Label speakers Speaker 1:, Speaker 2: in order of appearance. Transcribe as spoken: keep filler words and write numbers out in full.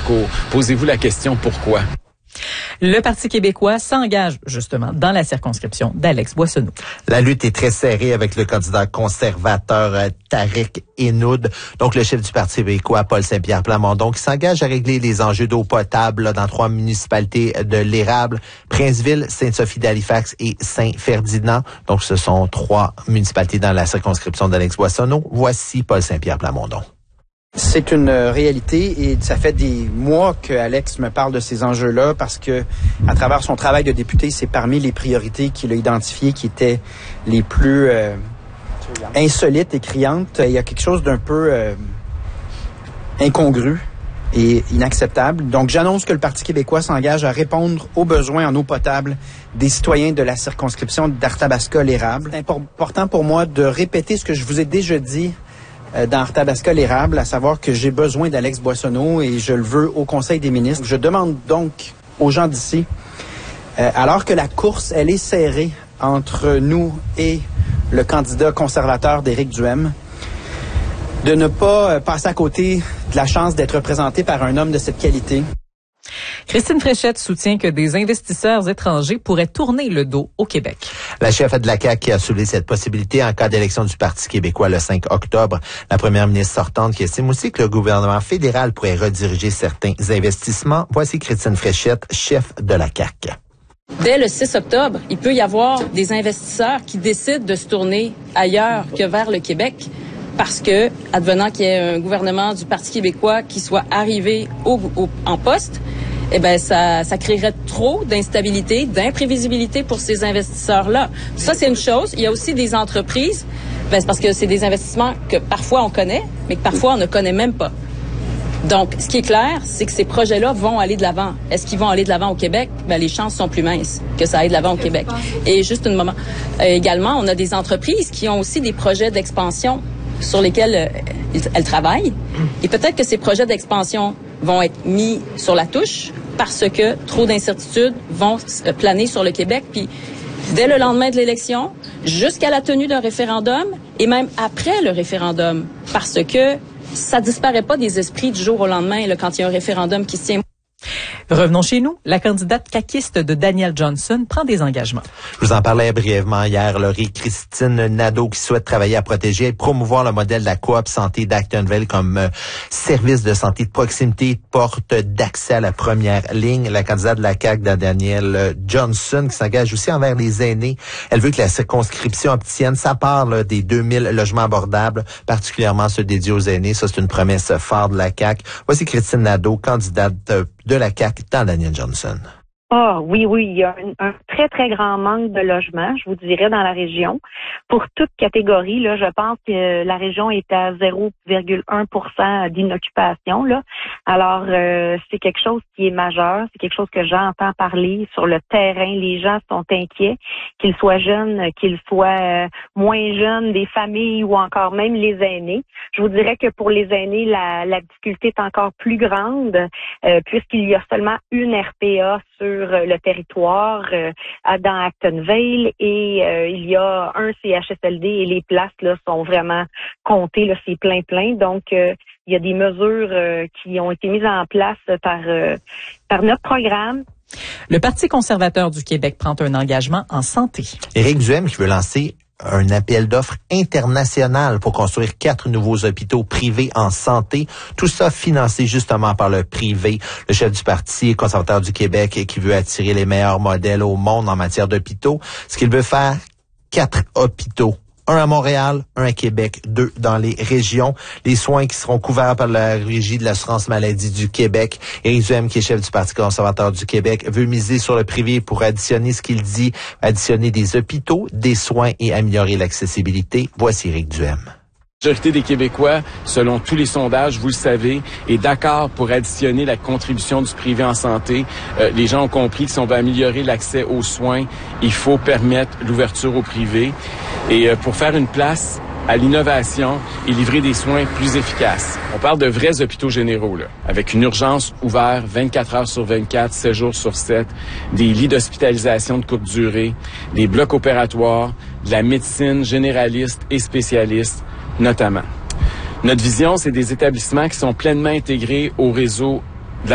Speaker 1: parcours. Posez-vous la question pourquoi.
Speaker 2: Le Parti québécois s'engage justement dans la circonscription d'Alex Boissonnault.
Speaker 3: La lutte est très serrée avec le candidat conservateur euh, Tariq Enoud, donc le chef du Parti québécois Paul Saint-Pierre Plamondon, qui s'engage à régler les enjeux d'eau potable là, dans trois municipalités de l'Érable, Princeville, Sainte-Sophie d'Halifax et Saint-Ferdinand. Donc ce sont trois municipalités dans la circonscription d'Alex Boissonnault. Voici Paul Saint-Pierre Plamondon.
Speaker 4: C'est une réalité et ça fait des mois que Alex me parle de ces enjeux-là parce que, à travers son travail de député, c'est parmi les priorités qu'il a identifiées qui étaient les plus euh, insolites et criantes. Il y a quelque chose d'un peu euh, incongru et inacceptable. Donc, j'annonce que le Parti québécois s'engage à répondre aux besoins en eau potable des citoyens de la circonscription d'Arthabasca-l'Érable. C'est important pour moi de répéter ce que je vous ai déjà dit dans Arthabasca-l'Érable, à savoir que j'ai besoin d'Alex Boissonnault et je le veux au Conseil des ministres. Je demande donc aux gens d'ici, euh, alors que la course, elle est serrée entre nous et le candidat conservateur d'Éric Duhem, de ne pas euh, passer à côté de la chance d'être représenté par un homme de cette qualité.
Speaker 2: Christine Fréchette soutient que des investisseurs étrangers pourraient tourner le dos au Québec.
Speaker 3: La chef de la C A Q qui a soulevé cette possibilité en cas d'élection du Parti québécois le cinq octobre. La première ministre sortante qui estime aussi que le gouvernement fédéral pourrait rediriger certains investissements. Voici Christine Fréchette, chef de la C A Q.
Speaker 5: Dès le six octobre, il peut y avoir des investisseurs qui décident de se tourner ailleurs que vers le Québec parce que, advenant qu'il y ait un gouvernement du Parti québécois qui soit arrivé au, au, en poste, eh ben ça, ça créerait trop d'instabilité, d'imprévisibilité pour ces investisseurs-là. Ça, c'est une chose. Il y a aussi des entreprises, ben, c'est parce que c'est des investissements que parfois on connaît, mais que parfois on ne connaît même pas. Donc, ce qui est clair, c'est que ces projets-là vont aller de l'avant. Est-ce qu'ils vont aller de l'avant au Québec? Ben, les chances sont plus minces que ça aille de l'avant au Québec. Et juste un moment. Euh, également, on a des entreprises qui ont aussi des projets d'expansion sur lesquels euh, elles travaillent. Et peut-être que ces projets d'expansion vont être mis sur la touche parce que trop d'incertitudes vont planer sur le Québec. Puis, dès le lendemain de l'élection, jusqu'à la tenue d'un référendum et même après le référendum, parce que ça disparaît pas des esprits du jour au lendemain là, quand il y a un référendum qui se tient.
Speaker 2: Revenons chez nous. La candidate caquiste de Daniel Johnson prend des engagements.
Speaker 3: Je vous en parlais brièvement hier. Laurie Christine Nadeau qui souhaite travailler à protéger et promouvoir le modèle de la coop santé d'Actonville comme euh, service de santé de proximité, porte d'accès à la première ligne. La candidate de la C A Q, Danielle Johnson, qui s'engage aussi envers les aînés. Elle veut que la circonscription obtienne sa part là, des deux mille logements abordables, particulièrement ceux dédiés aux aînés. Ça, c'est une promesse forte de la C A Q. Voici Christine Nadeau, candidate de la C A Q dans Daniel Johnson.
Speaker 6: Ah oui, oui, il y a un, un très, très grand manque de logements, je vous dirais, dans la région. Pour toute catégorie, là, je pense que la région est à zéro virgule un pour cent d'inoccupation. Là. Alors, euh, c'est quelque chose qui est majeur, c'est quelque chose que j'entends parler sur le terrain. Les gens sont inquiets, qu'ils soient jeunes, qu'ils soient euh, moins jeunes, des familles ou encore même les aînés. Je vous dirais que pour les aînés, la, la difficulté est encore plus grande euh, puisqu'il y a seulement une R P A sur le territoire euh, dans Actonville et euh, il y a un C H S L D et les places là sont vraiment comptées, là, c'est plein plein. Donc euh, il y a des mesures euh, qui ont été mises en place par euh, par notre programme.
Speaker 2: Le Parti conservateur du Québec prend un engagement en santé.
Speaker 3: Éric Duhem qui veut lancer un appel d'offres international pour construire quatre nouveaux hôpitaux privés en santé. Tout ça financé justement par le privé. Le chef du Parti conservateur du Québec qui veut attirer les meilleurs modèles au monde en matière d'hôpitaux. Ce qu'il veut faire, quatre hôpitaux. Un à Montréal, un à Québec, deux dans les régions. Les soins qui seront couverts par la Régie de l'assurance maladie du Québec. Éric Duhem, qui est chef du Parti conservateur du Québec, veut miser sur le privé pour additionner ce qu'il dit, additionner des hôpitaux, des soins et améliorer l'accessibilité. Voici Éric Duhem.
Speaker 1: La majorité des Québécois, selon tous les sondages, vous le savez, est d'accord pour additionner la contribution du privé en santé. Euh, les gens ont compris que si on veut améliorer l'accès aux soins, il faut permettre l'ouverture au privé. Et euh, pour faire une place à l'innovation et livrer des soins plus efficaces. On parle de vrais hôpitaux généraux, là, avec une urgence ouverte vingt-quatre heures sur vingt-quatre, sept jours sur sept, des lits d'hospitalisation de courte durée, des blocs opératoires, de la médecine généraliste et spécialiste, notamment. Notre vision, c'est des établissements qui sont pleinement intégrés au réseau